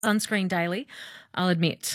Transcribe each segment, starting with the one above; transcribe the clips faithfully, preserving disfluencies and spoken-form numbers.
Sunscreen daily. I'll admit,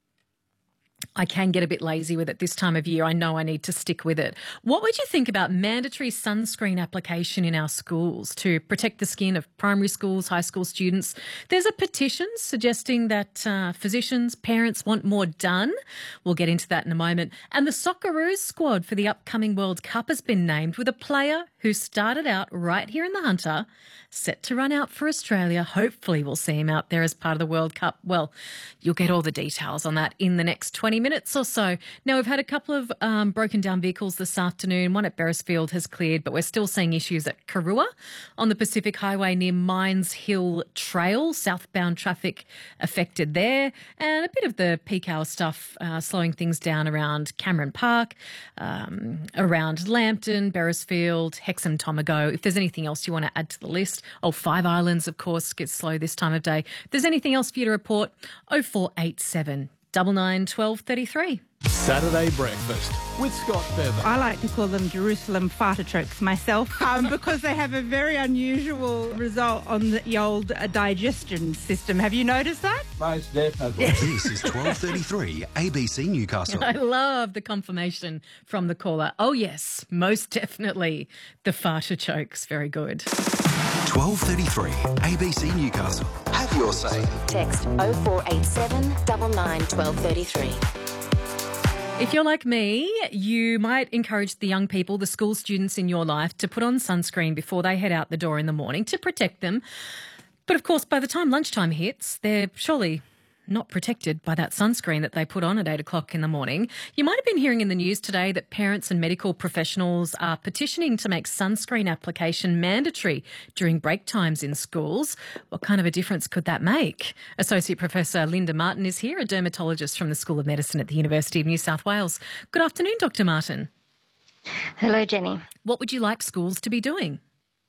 I can get a bit lazy with it this time of year. I know I need to stick with it. What would you think about mandatory sunscreen application in our schools to protect the skin of primary schools, high school students? There's a petition suggesting that uh, physicians, parents want more done. We'll get into that in a moment. And the Socceroos squad for the upcoming World Cup has been named, with a player who started out right here in the Hunter, set to run out for Australia. Hopefully we'll see him out there as part of the World Cup. Well, you'll get all the details on that in the next twenty minutes or so. Now, we've had a couple of um, broken down vehicles this afternoon. One at Beresfield has cleared, but we're still seeing issues at Karua on the Pacific Highway near Mines Hill Trail. Southbound traffic affected there, and a bit of the peak hour stuff uh, slowing things down around Cameron Park, um, around Lambton, Beresfield, Hexham, Tomago. If there's anything else you want to add to the list, oh, Five Islands, of course, gets slow this time of day. If there's anything else for you to report, oh four eight seven, nine nine, one two three three. Saturday Breakfast with Scott Bevan. I like to call them Jerusalem fartichokes myself um, because they have a very unusual result on the old uh, digestion system. Have you noticed that? Most definitely. This is twelve thirty-three A B C Newcastle. I love the confirmation from the caller. Oh, yes, most definitely the fartichokes. Very good. twelve thirty-three A B C Newcastle. Have your say. Text oh four eight seven, nine nine, one two three three. If you're like me, you might encourage the young people, the school students in your life, to put on sunscreen before they head out the door in the morning to protect them. But of course, by the time lunchtime hits, they're surely not protected by that sunscreen that they put on at eight o'clock in the morning. You might have been hearing in the news today that parents and medical professionals are petitioning to make sunscreen application mandatory during break times in schools. What kind of a difference could that make? Associate Professor Linda Martin is here, a dermatologist from the School of Medicine at the University of New South Wales. Good afternoon, Doctor Martin. Hello, Jenny. What would you like schools to be doing?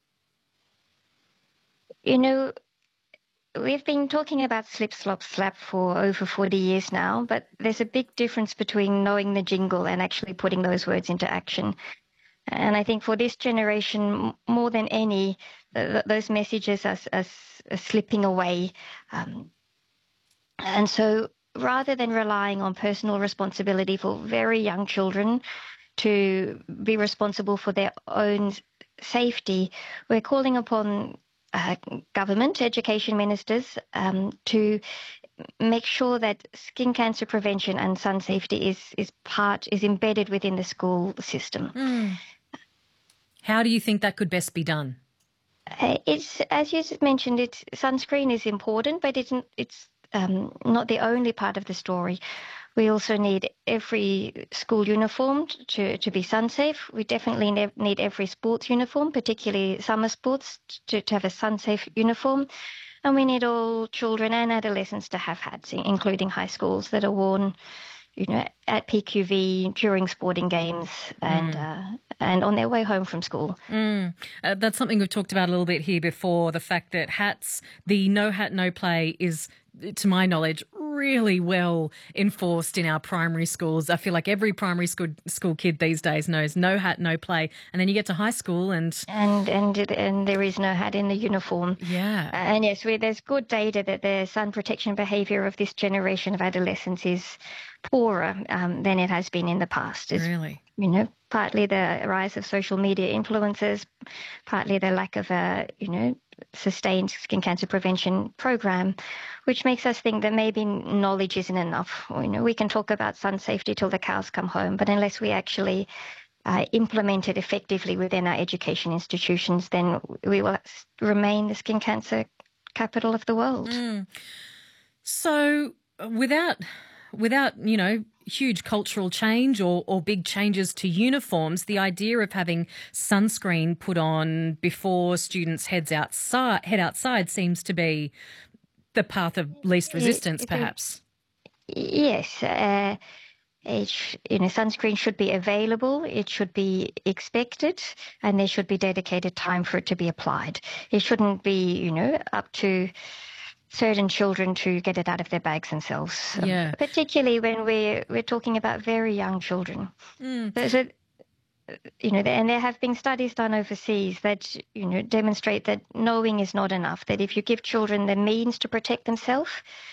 You know, we've been talking about slip, slop, slap for over forty years now, but there's a big difference between knowing the jingle and actually putting those words into action. And I think for this generation, more than any, th- those messages are, are, are slipping away. Um, and so rather than relying on personal responsibility for very young children to be responsible for their own safety, we're calling upon Uh, government, education ministers um, to make sure that skin cancer prevention and sun safety is is part is embedded within the school system. Mm. How do you think that could best be done? Uh, it's as you mentioned, it's sunscreen is important, but it's it's um, not the only part of the story. We also need every school uniform to, to be sun safe. We definitely ne- need every sports uniform, particularly summer sports, to, to have a sun safe uniform. And we need all children and adolescents to have hats, including high schools, that are worn, you know, at P Q V during sporting games and mm. uh, and on their way home from school. Mm. Uh, that's something we've talked about a little bit here before, the fact that hats, the no hat, no play is, to my knowledge, really well enforced in our primary schools. I feel like every primary school school kid these days knows no hat, no play. And then you get to high school and... And and, and there is no hat in the uniform. Yeah. And yes, we, there's good data that the sun protection behaviour of this generation of adolescents is poorer um, than it has been in the past. It's, really? You know, partly the rise of social media influencers, partly the lack of a, you know, sustained skin cancer prevention program, which makes us think that maybe knowledge isn't enough. You know, we can talk about sun safety till the cows come home, but unless we actually uh, implement it effectively within our education institutions, then we will remain the skin cancer capital of the world. Mm. So without, without, you know, huge cultural change or, or big changes to uniforms, the idea of having sunscreen put on before students heads outside, head outside seems to be the path of least resistance, it, it, perhaps. Yes. Uh, it sh- you know, sunscreen should be available, it should be expected, and there should be dedicated time for it to be applied. It shouldn't be, you know, up to certain children to get it out of their bags themselves. Yeah. Um, particularly when we're, we're talking about very young children. Mm. So, so, you know, and there have been studies done overseas that, you know, demonstrate that knowing is not enough, that if you give children the means to protect themselves,